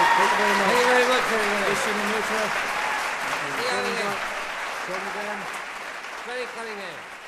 Thank you very much. Thank you very much, everybody. Christian and Nutra. See you all again. Come again. Very cunning, eh?